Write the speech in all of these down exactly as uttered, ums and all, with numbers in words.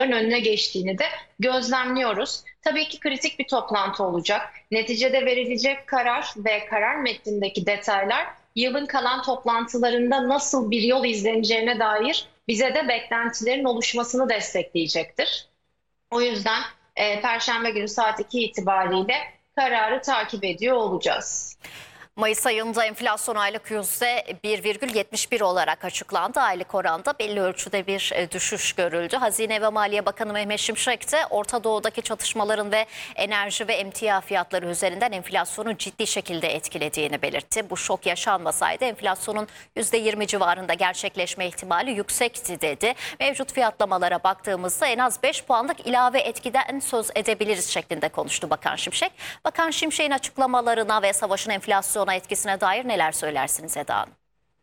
önüne geçtiğini de gözlemliyoruz. Tabii ki kritik bir toplantı olacak. Neticede verilecek karar ve karar metnindeki detaylar yılın kalan toplantılarında nasıl bir yol izleneceğine dair bize de beklentilerin oluşmasını destekleyecektir. O yüzden e, Perşembe günü saat iki itibariyle kararı takip ediyor olacağız. Mayıs ayında enflasyon aylık yüzde bir virgül yetmiş bir olarak açıklandı. Aylık oranda belli ölçüde bir e, düşüş görüldü. Hazine ve Maliye Bakanı Mehmet Şimşek de Orta Doğu'daki çatışmaların ve enerji ve emtia fiyatları üzerinden enflasyonu ciddi şekilde etkilediğini belirtti. Bu şok yaşanmasaydı enflasyonun yüzde yirmi civarında gerçekleşme ihtimali yüksekti dedi. Mevcut fiyatlamalara baktığımızda en az beş puanlık ilave etkiden söz edebiliriz şeklinde konuştu Bakan Şimşek. Bakan Şimşek'in açıklamalarına ve savaşın enflasyona etkisine dair neler söylersiniz Eda Hanım?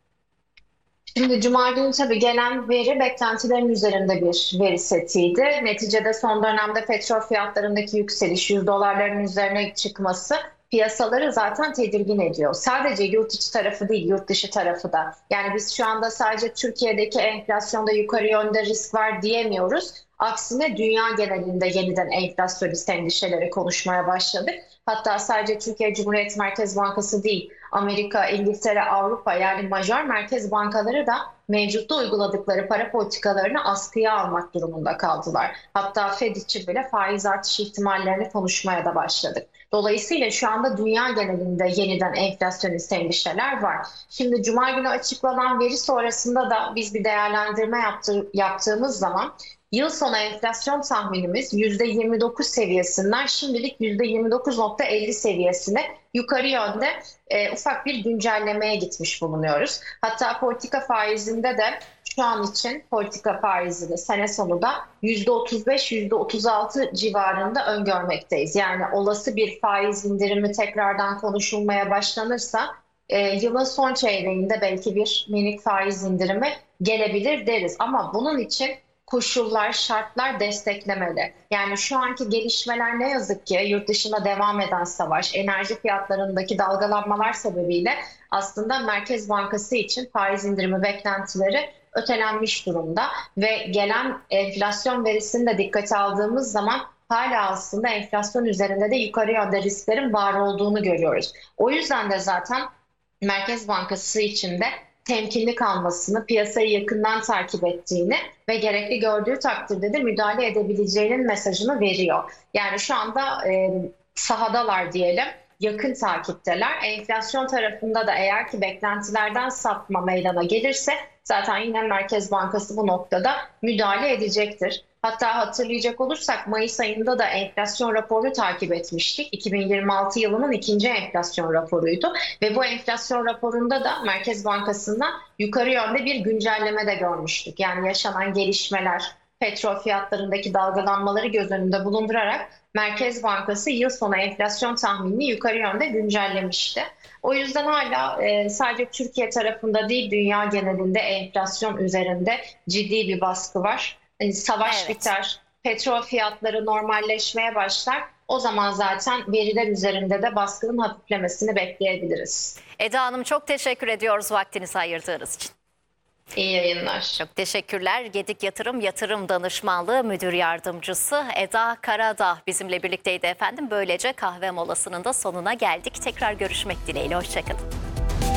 Şimdi Cuma günü tabii gelen veri beklentilerin üzerinde bir veri setiydi. Neticede son dönemde petrol fiyatlarındaki yükseliş, yüz dolarların üzerine çıkması piyasaları zaten tedirgin ediyor. Sadece yurt içi tarafı değil, yurt dışı tarafı da. Yani biz şu anda sadece Türkiye'deki enflasyonda yukarı yönde risk var diyemiyoruz. Aksine dünya genelinde yeniden enflasyonist endişeleri konuşmaya başladık. Hatta sadece Türkiye Cumhuriyet Merkez Bankası değil, Amerika, İngiltere, Avrupa yani majör merkez bankaları da mevcutta uyguladıkları para politikalarını askıya almak durumunda kaldılar. Hatta Fed için bile faiz artış ihtimallerini konuşmaya da başladık. Dolayısıyla şu anda dünya genelinde yeniden enflasyonist endişeler var. Şimdi Cuma günü açıklanan veri sonrasında da biz bir değerlendirme yaptır, yaptığımız zaman yıl sonu enflasyon tahminimiz yüzde yirmi dokuz seviyesinden şimdilik yüzde yirmi dokuz virgül elli seviyesine yukarı yönde e, ufak bir güncellemeye gitmiş bulunuyoruz. Hatta politika faizinde de şu an için politika faizini sene sonu da yüzde otuz beş yüzde otuz altı civarında öngörmekteyiz. Yani olası bir faiz indirimi tekrardan konuşulmaya başlanırsa e, yılın son çeyreğinde belki bir minik faiz indirimi gelebilir deriz. Ama bunun için koşullar, şartlar desteklemeli. Yani şu anki gelişmeler ne yazık ki yurt dışında devam eden savaş, enerji fiyatlarındaki dalgalanmalar sebebiyle aslında Merkez Bankası için faiz indirimi beklentileri ötelenmiş durumda ve gelen enflasyon verisini de dikkate aldığımız zaman hala aslında enflasyon üzerinde de yukarı yönde risklerin var olduğunu görüyoruz. O yüzden de zaten Merkez Bankası için de temkinli kalmasını, piyasayı yakından takip ettiğini ve gerekli gördüğü takdirde de müdahale edebileceğinin mesajını veriyor. Yani şu anda e, sahadalar diyelim, yakın takipteler. Enflasyon tarafında da eğer ki beklentilerden sapma meydana gelirse zaten yine Merkez Bankası bu noktada müdahale edecektir. Hatta hatırlayacak olursak Mayıs ayında da enflasyon raporunu takip etmiştik. iki bin yirmi altı yılının ikinci enflasyon raporuydu ve bu enflasyon raporunda da Merkez Bankası'ndan yukarı yönde bir güncelleme de görmüştük. Yani yaşanan gelişmeler, petrol fiyatlarındaki dalgalanmaları göz önünde bulundurarak Merkez Bankası yıl sonu enflasyon tahminini yukarı yönde güncellemişti. O yüzden hala e, sadece Türkiye tarafında değil dünya genelinde enflasyon üzerinde ciddi bir baskı var. Yani savaş Evet. biter, petrol fiyatları normalleşmeye başlar. O zaman zaten veriler üzerinde de baskının hafiflemesini bekleyebiliriz. Eda Hanım çok teşekkür ediyoruz vaktinizi ayırdığınız için. İyi yayınlar. Çok teşekkürler. Gedik Yatırım Yatırım Danışmanlığı Müdür Yardımcısı Eda Karadağ bizimle birlikteydi efendim. Böylece kahve molasının da sonuna geldik. Tekrar görüşmek dileğiyle. Hoşçakalın.